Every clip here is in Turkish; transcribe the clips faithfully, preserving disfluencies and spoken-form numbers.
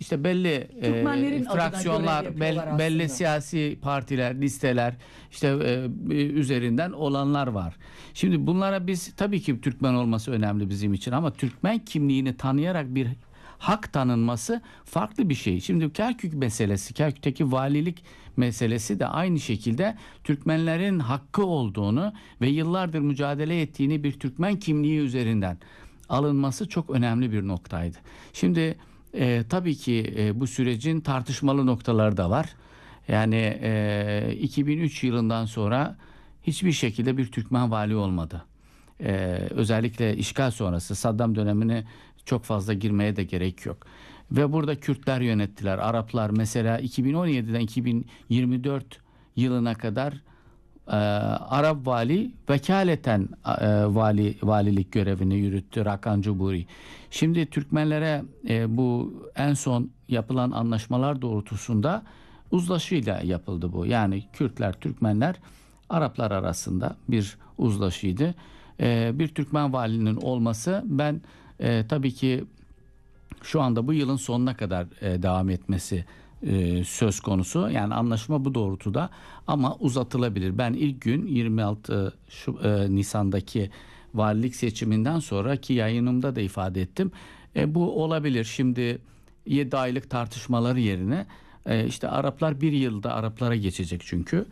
işte belli e, fraksiyonlar, bel, belli siyasi partiler, listeler işte e, üzerinden olanlar var. Şimdi bunlara biz tabii ki Türkmen olması önemli bizim için ama Türkmen kimliğini tanıyarak bir hak tanınması farklı bir şey. Şimdi Kerkük meselesi, Kerkük'teki valilik meselesi de aynı şekilde Türkmenlerin hakkı olduğunu ve yıllardır mücadele ettiğini bir Türkmen kimliği üzerinden alınması çok önemli bir noktaydı. Şimdi e, tabii ki e, bu sürecin tartışmalı noktaları da var. Yani e, iki bin üç yılından sonra hiçbir şekilde bir Türkmen vali olmadı. E, özellikle işgal sonrası Saddam dönemine çok fazla girmeye de gerek yok. Ve burada Kürtler yönettiler. Araplar mesela iki bin on yediden iki bin yirmi dört yılına kadar e, Arap vali vekaleten e, vali valilik görevini yürüttü Rakan Cuburi. Şimdi Türkmenlere e, bu en son yapılan anlaşmalar doğrultusunda uzlaşıyla yapıldı bu. Yani Kürtler, Türkmenler, Araplar arasında bir uzlaşıydı. E, bir Türkmen valinin olması ben e, tabii ki şu anda bu yılın sonuna kadar e, devam etmesi e, söz konusu. Yani anlaşma bu doğrultuda ama uzatılabilir. Ben ilk gün yirmi altı şu, e, Nisan'daki valilik seçiminden sonraki yayınımda da ifade ettim. E, bu olabilir. Şimdi yedi aylık tartışmaları yerine e, işte Araplar bir yılda Araplara geçecek çünkü.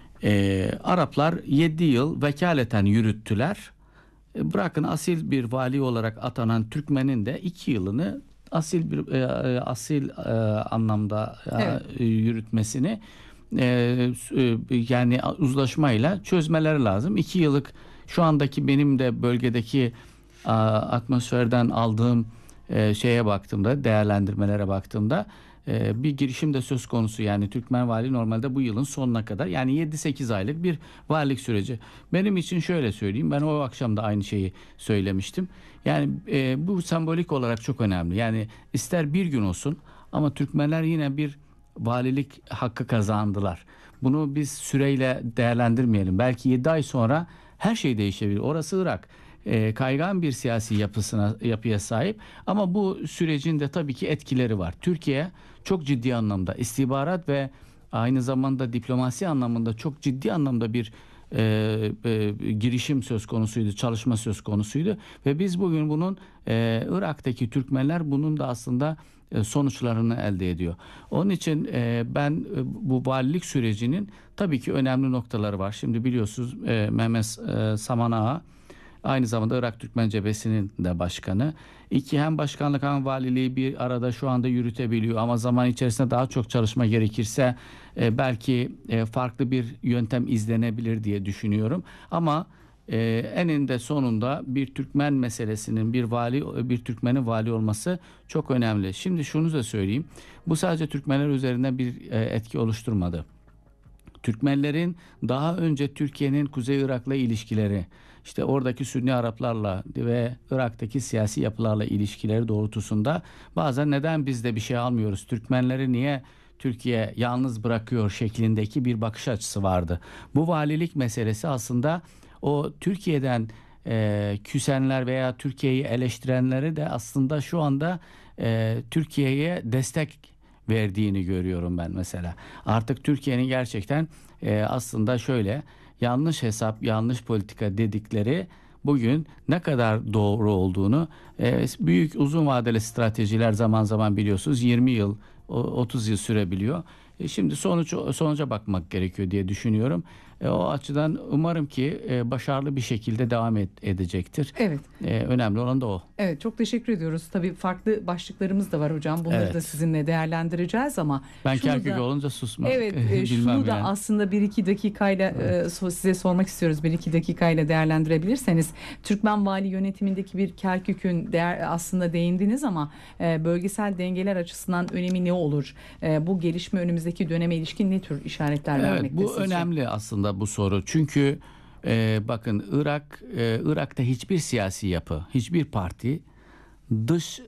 E, Araplar yedi yıl vekaleten yürüttüler. E, bırakın asil bir vali olarak atanan Türkmen'in de iki yılını asil bir e, asil e, anlamda evet. e, yürütmesini e, e, yani uzlaşmayla çözmeleri lazım. İki yıllık şu andaki benim de bölgedeki a, atmosferden aldığım e, şeye baktığımda, değerlendirmelere baktığımda e, bir girişim de söz konusu. Yani Türkmen vali normalde bu yılın sonuna kadar yani yedi sekiz aylık bir valilik süreci. Benim için şöyle söyleyeyim, ben o akşam da aynı şeyi söylemiştim. Yani e, bu sembolik olarak çok önemli. Yani ister bir gün olsun ama Türkmenler yine bir valilik hakkı kazandılar. Bunu biz süreyle değerlendirmeyelim. Belki yedi ay sonra her şey değişebilir. Orası Irak. E, kaygan bir siyasi yapısına yapıya sahip ama bu sürecin de tabii ki etkileri var. Türkiye çok ciddi anlamda istihbarat ve aynı zamanda diplomasi anlamında çok ciddi anlamda bir e, e, girişim söz konusuydu, çalışma söz konusuydu ve biz bugün bunun e, Irak'taki Türkmenler bunun da aslında e, sonuçlarını elde ediyor. Onun için e, ben e, bu valilik sürecinin tabii ki önemli noktaları var. Şimdi biliyorsunuz e, Mehmet e, Saman Ağa aynı zamanda Irak Türkmen Cephesi'nin de başkanı. İki, hem başkanlık hem valiliği bir arada şu anda yürütebiliyor ama zaman içerisinde daha çok çalışma gerekirse e, belki e, farklı bir yöntem izlenebilir diye düşünüyorum. Ama e, eninde sonunda bir Türkmen meselesinin bir vali bir Türkmenin vali olması çok önemli. Şimdi şunu da söyleyeyim. Bu sadece Türkmenler üzerinde bir e, etki oluşturmadı. Türkmenlerin daha önce Türkiye'nin Kuzey Irak'la ilişkileri, işte oradaki Sünni Araplarla ve Irak'taki siyasi yapılarla ilişkileri doğrultusunda bazen neden biz de bir şey almıyoruz, Türkmenleri niye Türkiye yalnız bırakıyor şeklindeki bir bakış açısı vardı. Bu valilik meselesi aslında o Türkiye'den e, küsenler veya Türkiye'yi eleştirenleri de aslında şu anda e, Türkiye'ye destek verdiğini görüyorum ben mesela. Artık Türkiye'nin gerçekten e, aslında şöyle yanlış hesap, yanlış politika dedikleri bugün ne kadar doğru olduğunu e, büyük uzun vadeli stratejiler zaman zaman biliyorsunuz yirmi yıl, otuz yıl sürebiliyor. E, şimdi sonuç sonuca bakmak gerekiyor diye düşünüyorum. E, o açıdan umarım ki e, başarılı bir şekilde devam et, edecektir. Evet. E, önemli olan da o. Evet, çok teşekkür ediyoruz. Tabii farklı başlıklarımız da var hocam. Bunları evet. da sizinle değerlendireceğiz ama ben şunu Kerkük da, olunca susmak evet, e, şunu da yani. aslında bir iki dakikayla evet. e, size sormak istiyoruz. Bir iki dakikayla değerlendirebilirseniz. Türkmen vali yönetimindeki bir Kerkük'ün değer, aslında değindiniz ama e, bölgesel dengeler açısından önemi ne olur? E, bu gelişme önümüzdeki döneme ilişkin ne tür işaretler evet, vermekte bu sizce? önemli aslında bu soru. Çünkü e, bakın Irak, e, Irak'ta hiçbir siyasi yapı, hiçbir parti dış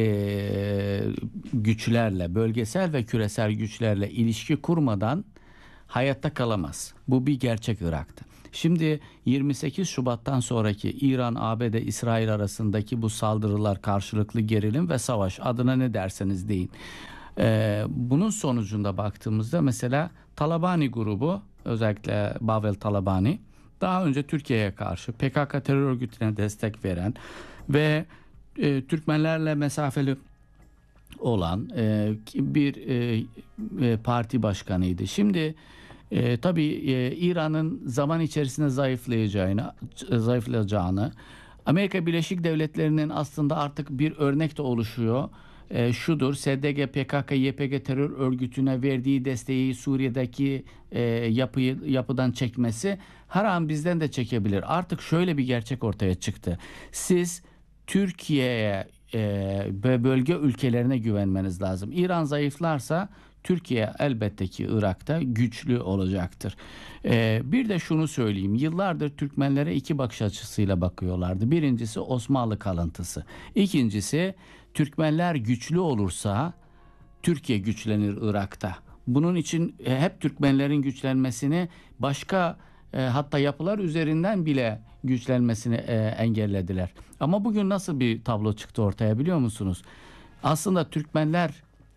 e, güçlerle, bölgesel ve küresel güçlerle ilişki kurmadan hayatta kalamaz. Bu bir gerçek Irak'ta. Şimdi yirmi sekiz Şubat'tan sonraki İran, A B D, İsrail arasındaki bu saldırılar, karşılıklı gerilim ve savaş, adına ne derseniz deyin. E, bunun sonucunda baktığımızda mesela Talabani grubu, özellikle Bavel Talabani, daha önce Türkiye'ye karşı P K K terör örgütüne destek veren ve e, Türkmenlerle mesafeli olan e, bir e, e, parti başkanıydı. Şimdi e, tabii e, İran'ın zaman içerisinde zayıflayacağını, zayıflayacağını, Amerika Birleşik Devletleri'nin aslında artık bir örnek de oluşuyor. E, şudur: S D G, P K K, Y P G terör örgütüne verdiği desteği Suriye'deki e, yapıyı yapıdan çekmesi her an bizden de çekebilir. Artık şöyle bir gerçek ortaya çıktı. Siz Türkiye'ye ve bölge ülkelerine güvenmeniz lazım. İran zayıflarsa Türkiye elbette ki Irak'ta güçlü olacaktır. Ee, bir de şunu söyleyeyim. Yıllardır Türkmenlere iki bakış açısıyla bakıyorlardı. Birincisi Osmanlı kalıntısı. İkincisi, Türkmenler güçlü olursa Türkiye güçlenir Irak'ta. Bunun için hep Türkmenlerin güçlenmesini başka e, hatta yapılar üzerinden bile güçlenmesini e, engellediler. Ama bugün nasıl bir tablo çıktı ortaya biliyor musunuz? Aslında Türkmenler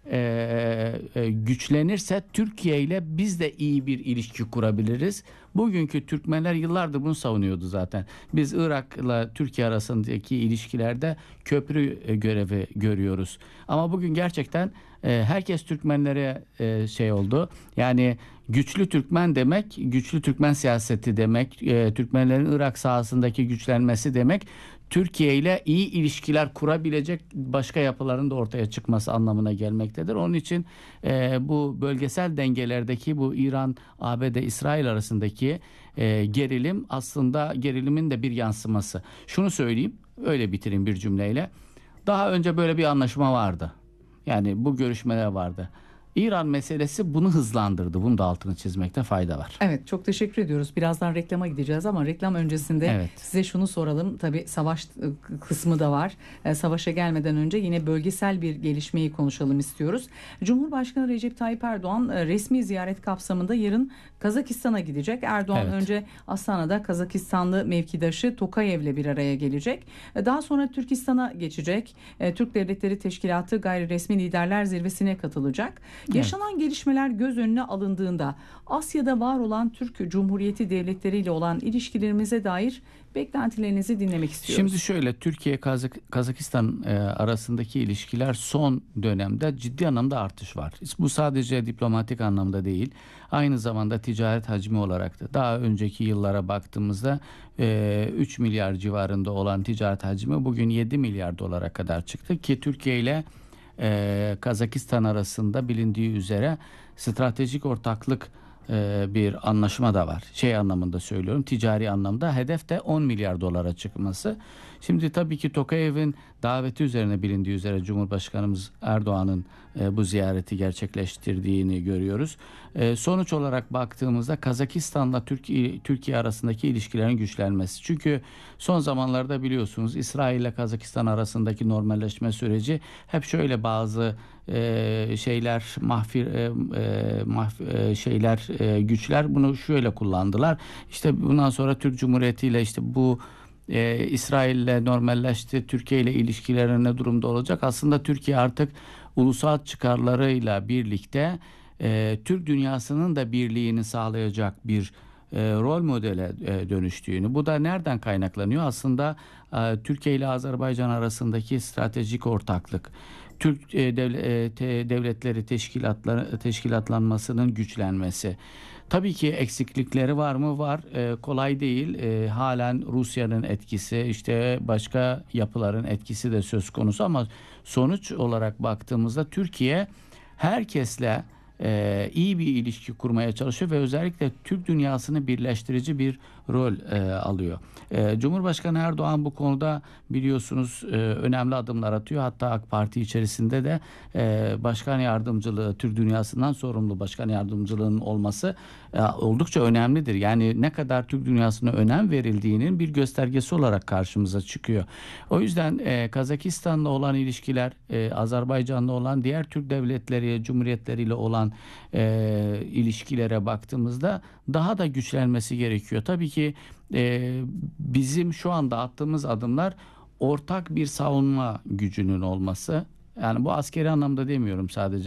e, e, güçlenirse Türkiye ile biz de iyi bir ilişki kurabiliriz. Bugünkü Türkmenler yıllardır bunu savunuyordu zaten. Biz Irak'la Türkiye arasındaki ilişkilerde köprü e, görevi görüyoruz. Ama bugün gerçekten e, herkes Türkmenlere e, şey oldu. Yani güçlü Türkmen demek, güçlü Türkmen siyaseti demek, e, Türkmenlerin Irak sahasındaki güçlenmesi demek, Türkiye ile iyi ilişkiler kurabilecek başka yapıların da ortaya çıkması anlamına gelmektedir. Onun için e, bu bölgesel dengelerdeki bu İran, A B D, İsrail arasındaki e, gerilim aslında gerilimin de bir yansıması. Şunu söyleyeyim, öyle bitireyim bir cümleyle. Daha önce böyle bir anlaşma vardı. Yani bu görüşmeler vardı. İran meselesi bunu hızlandırdı. Bunun da altını çizmekte fayda var. Evet, çok teşekkür ediyoruz. Birazdan reklama gideceğiz ama reklam öncesinde evet. size şunu soralım. Tabii savaş kısmı da var. E, savaşa gelmeden önce yine bölgesel bir gelişmeyi konuşalım istiyoruz. Cumhurbaşkanı Recep Tayyip Erdoğan e, resmi ziyaret kapsamında yarın Kazakistan'a gidecek. Erdoğan evet. önce Astana'da Kazakistanlı mevkidaşı Tokayev'le bir araya gelecek. E, daha sonra Türkistan'a geçecek. E, Türk Devletleri Teşkilatı Gayri Resmi Liderler Zirvesi'ne katılacak. Yaşanan evet. gelişmeler göz önüne alındığında Asya'da var olan Türk Cumhuriyeti devletleriyle olan ilişkilerimize dair beklentilerinizi dinlemek istiyoruz. Şimdi şöyle, Türkiye Kazak Kazakistan e, arasındaki ilişkiler son dönemde ciddi anlamda artış var. Bu sadece diplomatik anlamda değil, aynı zamanda ticaret hacmi olarak da daha önceki yıllara baktığımızda e, üç milyar civarında olan ticaret hacmi bugün yedi milyar dolara kadar çıktı ki Türkiye ile Ee, Kazakistan arasında bilindiği üzere stratejik ortaklık e, bir anlaşma da var. Şey anlamında söylüyorum, ticari anlamda hedef de on milyar dolara çıkması. Şimdi tabii ki Tokayev'in daveti üzerine bilindiği üzere Cumhurbaşkanımız Erdoğan'ın e, bu ziyareti gerçekleştirdiğini görüyoruz. E, sonuç olarak baktığımızda Kazakistan'la Türkiye, Türkiye arasındaki ilişkilerin güçlenmesi. Çünkü son zamanlarda biliyorsunuz İsrail ile Kazakistan arasındaki normalleşme süreci hep şöyle bazı e, şeyler mahfir e, e, mahf, e, şeyler e, güçler bunu şöyle kullandılar. İşte bundan sonra Türk Cumhuriyeti ile işte bu Ee, İsrail'le normalleşti, Türkiye ile ilişkileri ne durumda olacak? Aslında Türkiye artık ulusal çıkarlarıyla birlikte e, Türk dünyasının da birliğini sağlayacak bir e, rol modele e, dönüştüğünü. Bu da nereden kaynaklanıyor? Aslında e, Türkiye ile Azerbaycan arasındaki stratejik ortaklık, Türk e, devle, e, te, devletleri teşkilatları teşkilatlanmasının güçlenmesi. Tabii ki eksiklikleri var mı? Var. E, kolay değil. E, halen Rusya'nın etkisi, işte başka yapıların etkisi de söz konusu ama sonuç olarak baktığımızda Türkiye herkesle e, iyi bir ilişki kurmaya çalışıyor ve özellikle Türk dünyasını birleştirici bir rol e, alıyor. E, Cumhurbaşkanı Erdoğan bu konuda biliyorsunuz e, önemli adımlar atıyor. Hatta AK Parti içerisinde de e, başkan yardımcılığı, Türk dünyasından sorumlu başkan yardımcılığının olması e, oldukça önemlidir. Yani ne kadar Türk dünyasına önem verildiğinin bir göstergesi olarak karşımıza çıkıyor. O yüzden e, Kazakistan'la olan ilişkiler, e, Azerbaycan'la olan diğer Türk devletleri, cumhuriyetleriyle olan e, ilişkilere baktığımızda daha da güçlenmesi gerekiyor. Tabii ki e, bizim şu anda attığımız adımlar ortak bir savunma gücünün olması. Yani bu askeri anlamda demiyorum sadece.